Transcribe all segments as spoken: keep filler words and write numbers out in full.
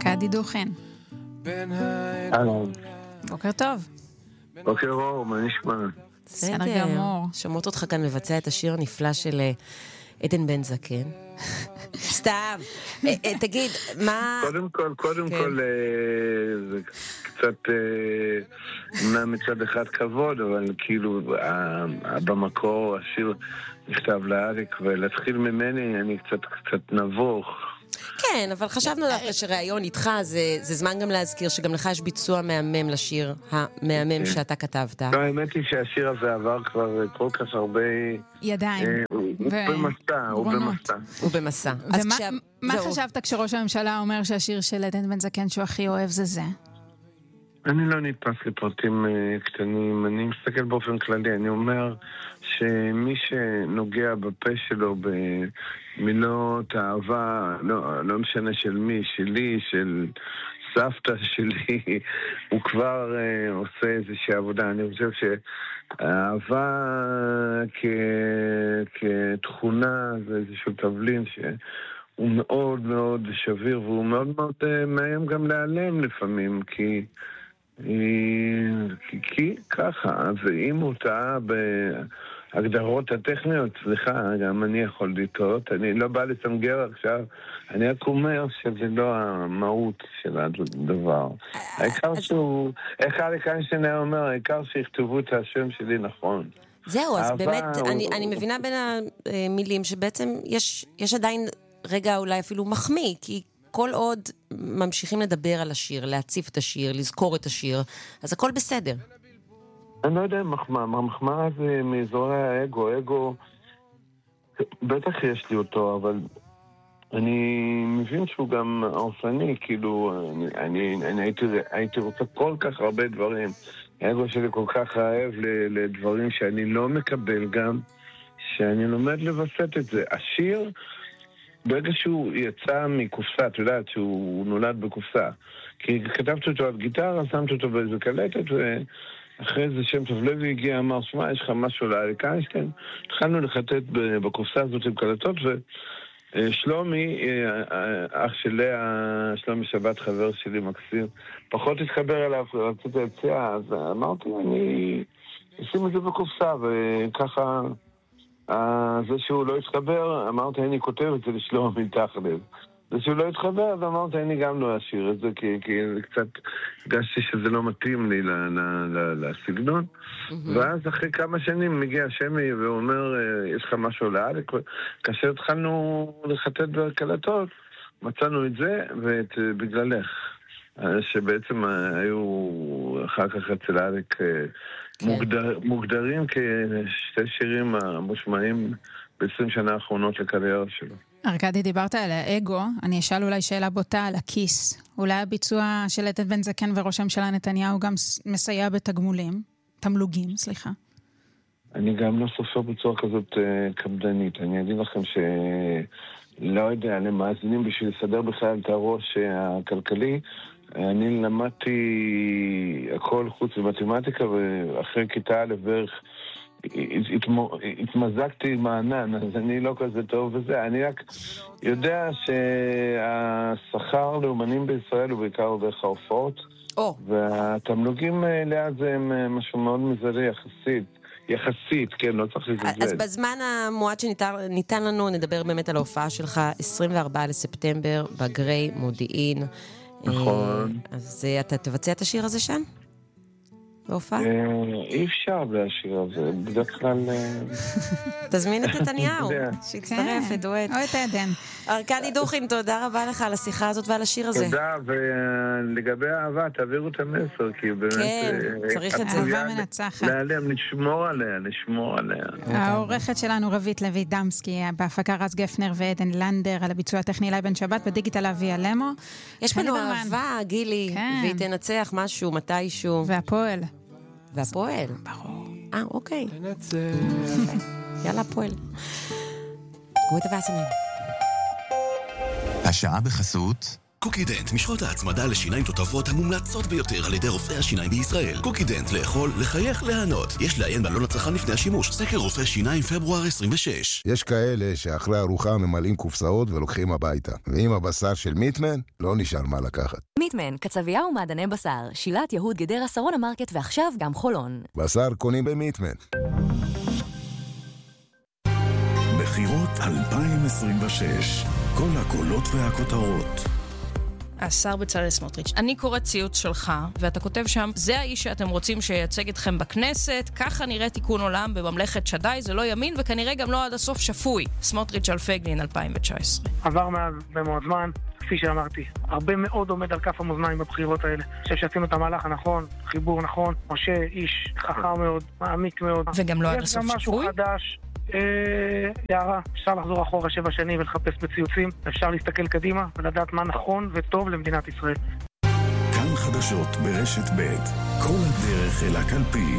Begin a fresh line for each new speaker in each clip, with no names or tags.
ארכדי דוכין.
אהלן.
בוקר טוב.
בוקר אור, מה נשמע?
בסדר גמור.
שומעות אותך כאן מבצע את השיר הנפלא של עדן בן זקן. סתם. תגיד, מה...
קודם כל, קודם כל, זה קצת אמנם מצד אחד כבוד, אבל כאילו במקור השיר נכתב לאריק, ולהתחיל ממני אני קצת קצת נבוך.
כן, אבל חשבנו דווקא שראיון איתך, זה, זה זמן גם להזכיר שגם לך יש ביצוע מהמם לשיר המהמם שאתה כתבת.
האמת היא שהשיר הזה עבר כבר כל כך הרבה...
ידיים.
הוא במסע, הוא במסע.
הוא במסע.
ומה חשבת כשראש הממשלה אומר שהשיר של עדן בן זקן שהוא הכי אוהב זה זה?
אני לא נתפס לפרטים קטנים, אני מסתכל באופן כללי, אני אומר שמי שנוגע בפה שלו במילות אהבה, לא, לא משנה של מי, שלי, של סבתא שלי, הוא כבר uh, עושה איזושהי עבודה. אני חושב שהאהבה כ- כתכונה זה איזשהו תבלין שהוא מאוד מאוד שביר, והוא מאוד מאוד uh, מאיים גם להיעלם לפעמים, כי כי, כי ככה, אז אם הוא טעה בהגדרות הטכניות, סליחה, גם אני יכול לטעות, אני לא בא לסנגר עכשיו, אני רק אומר שזה לא המהות של הדבר. העיקר שהוא, איך אריק איינשטיין היה אומר, העיקר שיכתבו את השם שלי נכון.
זהו, אז באמת, אני, אני מבינה בין המילים שבעצם יש, יש עדיין רגע אולי אפילו מחמיא, כי כל עוד ממשיכים לדבר על השיר, להציף את השיר, לזכור את השיר, אז הכל בסדר.
אני לא יודע, מחמאה, המחמאה זה מאזורי האגו, אגו, בטח יש לי אותו, אבל אני מבין שהוא גם אופני, כאילו, אני, אני, אני הייתי, הייתי רוצה כל כך הרבה דברים, האגו שלי כל כך רעב לדברים שאני לא מקבל גם, שאני לומד לבסט את זה. השיר, ברגע שהוא יצא מקופסה, את יודעת שהוא נולד בקופסה, כי כתבתי אותו על גיטרה, שמתי אותו באיזה קלטת, ואחרי זה שם טוב לוי הגיע, אמר, שמע, יש לך משהו לאריק איינשטיין? התחלנו לחטט בקופסה הזאת עם קלטות, ושלומי, אח של לאה, שלומי שבת, חבר שלי מקסים, פחות התחבר אליו, רציתי להציע, אז אמרתי, אני אשים את זה בקופסה, וככה... זה שהוא לא התחבר, אמרתי, אני כותב את זה לשלום מתחלב. זה שהוא לא התחבר, אז אמרתי, אני גם לא אשיר את זה, כי, כי קצת הרגשתי שזה לא מתאים לי לסגנון. ואז אחרי כמה שנים מגיע שמי ואומר, יש לך משהו לאריק? כאשר התחלנו לחטט בקלטות, מצאנו את זה, ואת בגללך. שבעצם היו אחר כך אצל אריק מוגדר, מוגדרים כשתי שירים המושמעים ב-עשרים שנה האחרונות לקריירה שלו.
ארכדי, דיברת על האגו, אני אשאל אולי שאלה בוטה על הכיס. אולי הביצוע של עדן בן זקן וראש הממשלה נתניהו גם מסייע בתגמולים, תמלוגים, סליחה.
אני גם לא סופר בצורה כזאת קפדנית. אני אגיד לכם ש... לא יודע, למאזינים בשביל לסדר בכלל את הראש הכלכלי, אני למדתי הכל חוץ ממתמטיקה, ואחרי כיתה א' בערך התמזגתי עם הענן, אז אני לא כזה טוב בזה. אני רק יודע שהשכר לאומנים בישראל הוא בעיקר דרך ההופעות, והתמלוגים ליד זה הם משהו מאוד מזערי יחסית. יחסית, כן, לא צריך לזלזל.
אז בזמן המועד שניתן לנו, נדבר באמת על ההופעה שלך, עשרים וארבעה לספטמבר, בגרי מודיעין.
נכון.
אז אתה תבצע את השיר הזה שם? בהופעה?
אי אפשר בהשיר הזה, בדרך כלל...
תזמין את נתניהו, שיצטרף לדואט.
או את עדן.
ארכדי דוכין, תודה רבה לך על השיחה הזאת ועל השיר הזה.
תודה, ולגבי האהבה, תעבירו את המסר, כי באמת...
כן, צריך את זה.
אהבה מנצחת.
להעלם, לשמור עליה, לשמור עליה.
העורכת שלנו רבית לוי דמסקי, בהפקה רז גפנר ועדן לנדר, על הביצוע הטכני לי בן שבת, בדיגיטל אבי אלמו.
יש לנו אהבה, גילי, והיא תנצח משהו, מתישהו.
והפועל.
והפועל.
ברור.
אה, אוקיי. יאללה, הפועל. גוטה ועצמם.
השעה בחסות קוקידנט, משחות ההצמדה לשיניים תותבות המומלצות ביותר על ידי רופאי השיניים בישראל. קוקידנט, לאכול, לחייך, ליהנות. יש לעיין בעלון הצרכן לפני השימוש. סקר רופאי שיניים פברואר עשרים ושש.
יש כאלה שאחרי ארוחה ממלאים קופסאות ולוקחים הביתה. ועם הבשר של מיטמן, לא נשאר מה לקחת.
מיטמן, קצבייה ומעדני בשר, שילת יהוד גדרה שרונה מרקט ועכשיו גם חולון.
בשר קונים במיטמן.
בחירות אלפיים עשרים ושש. כל הקולות והכותרות.
השר בצלאל סמוטריץ', אני קוראת ציוץ שלך, ואתה כותב שם, זה האיש שאתם רוצים שייצג אתכם בכנסת, ככה נראה תיקון עולם בממלכת שדי, זה לא ימין, וכנראה גם לא עד הסוף שפוי. סמוטריץ' על פייגלין אלפיים תשע עשרה.
עבר מאז במאוד זמן, כפי שאמרתי, הרבה מאוד עומד על כף המאזניים בבחירות האלה. אני חושב שעשינו את המהלך הנכון, חיבור נכון, משה איש חכם מאוד, מעמיק מאוד.
וגם לא עד הסוף שפוי?
יש גם משהו חדש. יערה, אפשר לחזור אחורה שבע שנים ולחפש בציוצים, אפשר להסתכל קדימה ולדעת מה נכון וטוב למדינת ישראל.
כאן חדשות ברשת ב', כל הדרך אל הקלפי.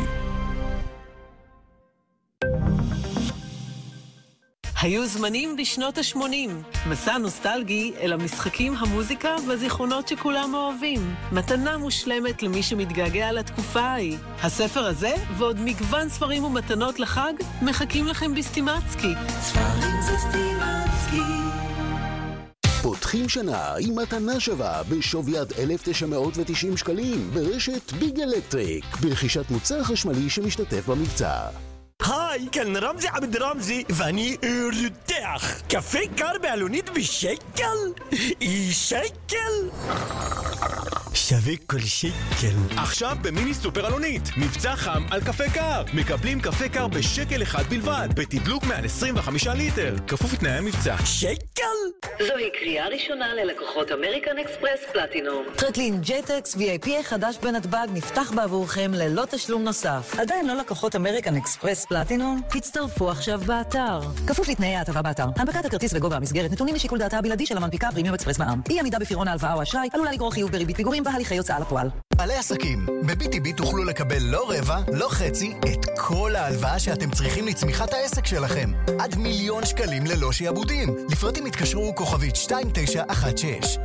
היו זמנים בשנות ה-שמונים, מסע נוסטלגי אל המשחקים, המוזיקה והזיכרונות שכולם אוהבים. מתנה מושלמת למי שמתגעגע לתקופה ההיא. הספר הזה ועוד מגוון ספרים ומתנות לחג מחכים לכם בסטימצקי.
ספרים זה סטימצקי.
פותחים שנה עם מתנה שווה בשווי עד אלף תשע מאות ותשעים שקלים ברשת ביג אלקטריק, ברכישת מוצר חשמלי שמשתתף במבצע.
היי, כאן רמזי עבד רמזי, ואני רותח. קפה קר בעלונית בשקל? שקל? שווה כל שקל.
עכשיו במיני סופר אלונית, מבצע חם על קפה קר. מקבלים קפה קר בשקל אחד בלבד, בתדלוק מעל עשרים וחמישה ליטר. כפוף לתנאי המבצע.
שקל?
זוהי קריאה ראשונה ללקוחות אמריקן אקספרס פלטינום.
טרקלין ג'טקס וי איי פי החדש בנתב"ג נפתח בעבורכם ללא תשלום נוסף. עדיין לא לקוחות אמריקן אקספרס פלטינום? הצטרפו עכשיו באתר. כפוף לתנאי ההטבה באתר. הנפקת הכרטיס וגובה המסגרת נתונים לשיקול דעתה הבלעדי של המנפיקה פרימיום אקספרס מע"מ. אי עמידה בפירעון ההלוואה או אשראי עלולה לגרור חיוב בריבית פיגורים והליכי הוצאה לפועל.
בעלי עסקים, ב-בי טי בי תוכלו לקבל לא רבע, לא חצי, את כל ההלוואה שאתם צריכים לצמיחת העסק שלכם. עד מיליון שקלים ללא שיעבודים. לפרטים התקשרו כוכבית שתיים תשע אחת שש.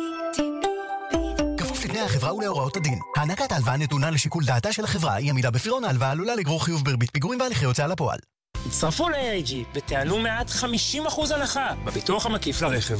כפוף לתנאי החברה ולהוראות הדין. הענקת ההלוואה נתונה לשיקול דעתה של החברה. אי עמידה בפירעון ההלוואה עלולה לגרור חיוב בריבית פיגורים והליכי הוצאה לפועל.
הצטרפו ל-איי איי ג'י ותעלו מעט חמישים אחוז הנחה בביטוח המקיף לרכב.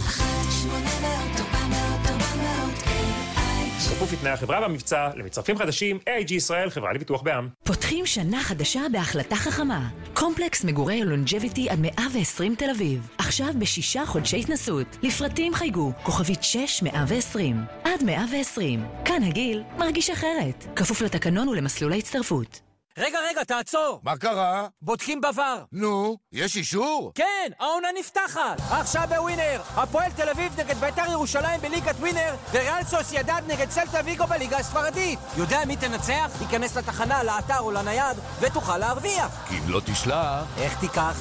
כפוף לתנאי החברה במבצע למצטרפים חדשים, איי איי ג'י ישראל, חברה לביטוח בע"מ.
פותחים שנה חדשה בהחלטה חכמה. קומפלקס מגורי לונג'ביטי עד מאה ועשרים תל אביב. עכשיו בשישה חודשי התנסות. לפרטים חייגו, כוכבית שש מאה ועשרים. עד מאה ועשרים. כאן הגיל מרגיש אחרת. כפוף לתקנון ולמסלול ההצטרפות.
רגע, רגע, תעצור.
מה קרה?
בודקים בבר.
נו, יש אישור?
כן, העונה נפתחת. עכשיו בווינר. הפועל תל אביב נגד בית"ר ירושלים בליגת ווינר, וריאל סוסיידד נגד סלטה ויגו בליגה הספרדית. יודע מי תנצח? ייכנס לתחנה, לאתר או לנייד, ותוכל להרוויח.
כי אם לא תשלח...
איך תיקח?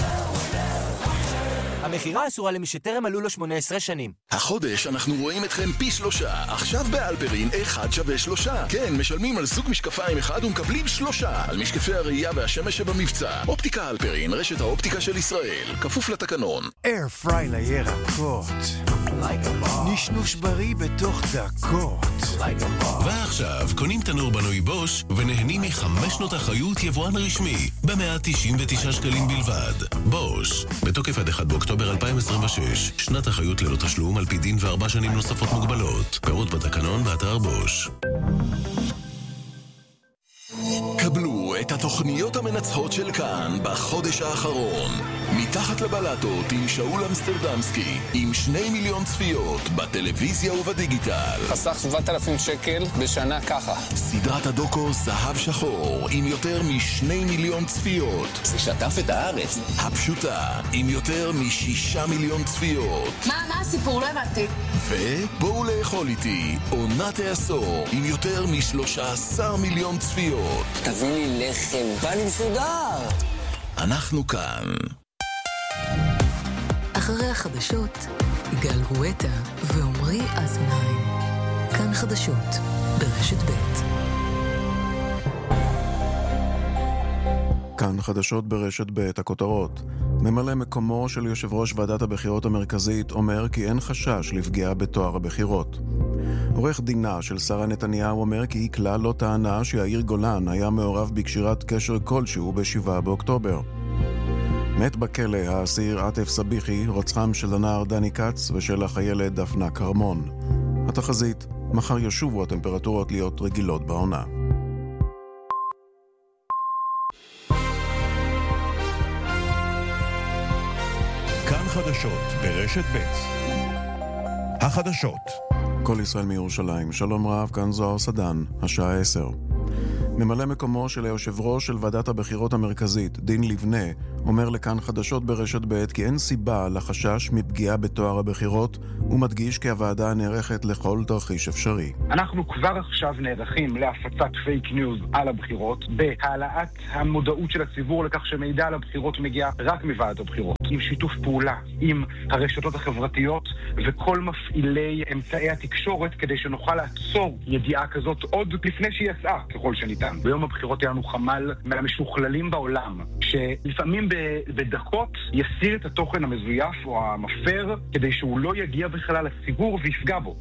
המחירה אסורה למי שטרם מלאו לו שמונה עשרה שנים.
החודש אנחנו רואים אתכם פי שלושה. עכשיו באלפרין אחד שווה שלושה. כן, משלמים על סוג משקפיים אחד ומקבלים שלושה. על משקפי הראייה והשמש שבמבצע. אופטיקה אלפרין, רשת האופטיקה של ישראל. כפוף לתקנון.
אייר פריי לירקות. נשנוש בריא בתוך דקות.
ועכשיו קונים תנור בנוי בוש ונהנים מחמש שנות אחריות יבואן רשמי ב-מאה תשעים ותשעה שקלים בלבד. בוש, בתוקף עד אחד באוקטובר אלפיים עשרים ושש. שנת אחריות ללא תשלום על פי דין וארבע שנים נוספות מוגבלות. פירוט בתקנון באתר בוש. קבלו את התוכניות המנצחות של כאן בחודש האחרון. מתחת לבלטות עם שאול אמסטרדמסקי, עם שני מיליון צפיות בטלוויזיה ובדיגיטל.
חסך שבעת אלפים שקל בשנה ככה.
סדרת הדוקו זהב שחור עם יותר משני מיליון צפיות.
זה שטף את הארץ.
הפשוטה עם יותר משישה מיליון צפיות.
מה, מה הסיפור? לא הבנתי.
ובואו לאכול איתי עונת העשור עם יותר משלושה עשר מיליון צפיות.
תביא לי לחם, בא לי מסודר.
אנחנו כאן.
אחרי החדשות, יגאל גואטה ועומרי אזנהיים. כאן חדשות, ברשת ב'.
כאן חדשות ברשת ב', הכותרות.
ממלא מקומו של יושב ראש ועדת הבחירות המרכזית אומר כי אין חשש לפגיעה בתואר הבחירות. עורך דינה של שרה נתניהו אומר כי היא כלל לא טענה שיאיר גולן היה מעורב בקשירת קשר כלשהו בשבעה באוקטובר. מת בכלא האסיר עטף סביחי, רוצחם של הנער דני קץ ושל החיילת דפנה קרמון. התחזית, מחר ישובו הטמפרטורות להיות רגילות בעונה.
כאן חדשות ברשת ב'. החדשות.
כל ישראל מירושלים. שלום רב, כאן זוהר סדן, השעה עשר. ממלא מקומו של היושב ראש של ועדת הבחירות המרכזית, דין לבנה, אומר לכאן חדשות ברשת ב' כי אין סיבה לחשש מפגיעה בתואר הבחירות, ומדגיש כי הוועדה נערכת לכל תרחיש אפשרי.
אנחנו כבר עכשיו נערכים להפצת פייק ניוז על הבחירות, בהעלאת המודעות של הציבור לכך שמידע על הבחירות מגיע רק מוועדת הבחירות, עם שיתוף פעולה עם הרשתות החברתיות וכל מפעילי אמצעי התקשורת, כדי שנוכל לעצור ידיעה כזאת עוד לפני שהיא יצאה ככל שניתן. ביום הבחירות היה לנו חמ"ל מהמשוכללים בעולם, שלפעמים בדקות יסיר את התוכן המזויף או המפר, כדי שהוא לא יגיע בכלל לציבור ויפגע בו.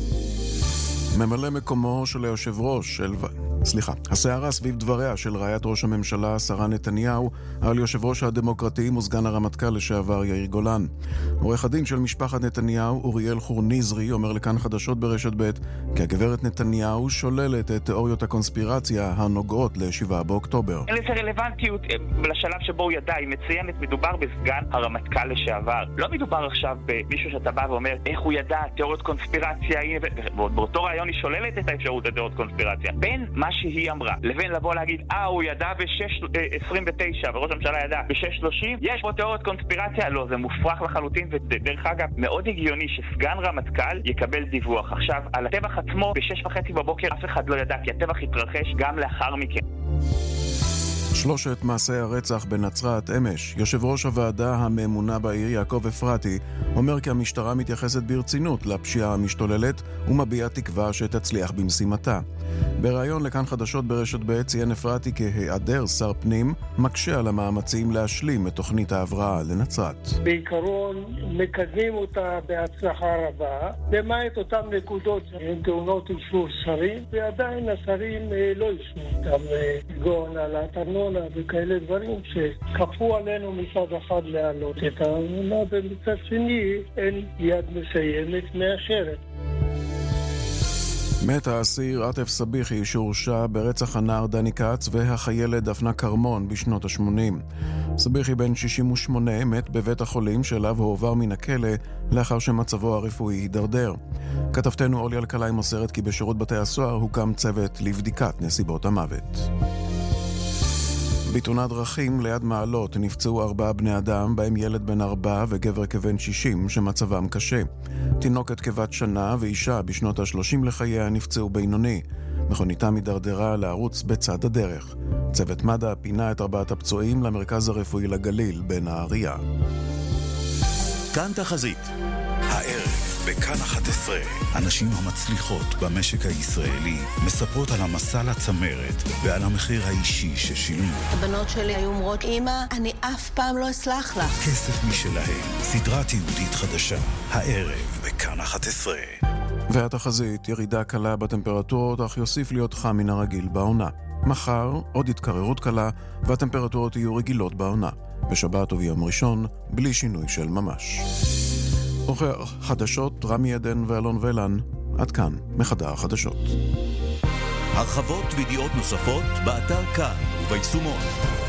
ממלא מקומו של היושב ראש של... סליחה, הסערה סביב דבריה של רעיית ראש הממשלה שרה נתניהו על יושב ראש הדמוקרטים וסגן הרמטכ"ל לשעבר יאיר גולן. עורך הדין של משפחת נתניהו אוריאל חורניזרי אומר לכאן חדשות ברשת ב' כי הגברת נתניהו שוללת את תיאוריות הקונספירציה הנוגעות לשבעה באוקטובר.
אין לזה רלוונטיות לשלב שבו הוא ידע, היא מציינת, מדובר בסגן הרמטכ"ל לשעבר. לא מדובר עכשיו במישהו שאתה בא ואומר איך הוא ידע תיאוריות קונספירציה, באותו רעיון היא שוללת את האפשרות לתיאוריות קונספירציה. בין מה שהיא אמרה, לבין לבוא להגיד, אה, הוא ידע ב-שש עשרים ותשע, וראש הממשלה ידע ב-שש שלושים, יש פה תיאוריות קונספירציה? לא, זה מופרך לחלוטין, ודרך אגב, מאוד הגיוני שסגן רמטכ"ל יקבל דיווח. עכשיו, על הטבח עצמו, ב-שש וחצי בבוקר, אף אחד לא ידע, כי הטבח התרחש גם לאחר מכן.
שלושת מעשי הרצח בנצרת אמש. יושב ראש הוועדה הממונה בעיר יעקב אפרתי אומר כי המשטרה מתייחסת ברצינות לפשיעה המשתוללת ומביע תקווה שתצליח במשימתה. בריאיון לכאן חדשות ברשת ב' ציין אפרתי כי היעדר שר פנים מקשה על המאמצים להשלים את תוכנית ההבראה לנצרת.
בעיקרון מקדמים אותה בהצלחה רבה, למעט אותם נקודות שהן טעונות אישור שרים, ועדיין השרים לא אישרו אותם, כגון העלאת ארנונה וכאלה דברים שכפו עלינו מצד אחד להעלות את הארנונה, ומצד שני אין יד מסיימת מאשרת.
מת האסיר עטף סביחי שהורשע ברצח הנער דני קץ והחיילת דפנה קרמון בשנות ה-שמונים. סביחי בן שישים ושמונה מת בבית החולים שאליו הועבר מן הכלא לאחר שמצבו הרפואי הידרדר. כתבתנו אולי אלקלעי מוסרת כי בשירות בתי הסוהר הוקם צוות לבדיקת נסיבות המוות. בתאונת דרכים ליד מעלות נפצעו ארבעה בני אדם, בהם ילד בן ארבע וגבר כבן שישים שמצבם קשה. תינוקת כבת שנה ואישה בשנות השלושים לחייה נפצעו בינוני. מכוניתם הידרדרה לערוץ בצד הדרך. צוות מד"א פינה את ארבעת הפצועים למרכז הרפואי לגליל בנהריה.
כאן תחזית. הערב בכאן אחת עשרה, הנשים המצליחות במשק הישראלי מספרות על המסע לצמרת ועל המחיר האישי ששילמו.
הבנות שלי היו אומרות, אמא, אני אף פעם לא אסלח לך.
כסף משלהם, סדרה תיעודית חדשה, הערב בכאן אחת עשרה.
והתחזית, ירידה קלה בטמפרטורות, אך יוסיף להיות חם מן הרגיל בעונה. מחר עוד התקררות קלה והטמפרטורות יהיו רגילות בעונה. בשבת וביום ראשון, בלי שינוי של ממש. אוכר חדשות, רמי עדן ואלון ולן, עד כאן, מחדר החדשות.
הרחבות וידיעות נוספות באתר כאן וביישומון.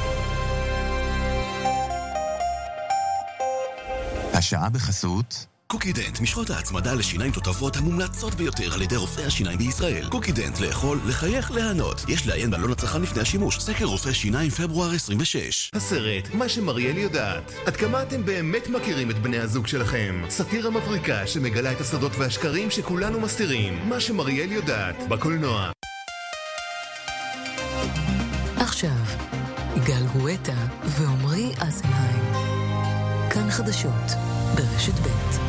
השעה בחסות
קוקידנט, משחות ההצמדה לשיניים תותבות המומלצות ביותר על ידי רופאי השיניים בישראל. קוקידנט, לאכול, לחייך, להנות. יש לעיין בעלון הצרכן לפני השימוש. סקר רופאי שיניים פברואר עשרים ושש.
הסרט, מה שמריאל יודעת. עד כמה אתם באמת מכירים את בני הזוג שלכם? סאטירה מבריקה שמגלה את הסודות והשקרים שכולנו מסתירים. מה שמריאל יודעת, בקולנוע.
עכשיו, גל גואטה ועומרי אזנהיים. כאן חדשות ברשת ב'.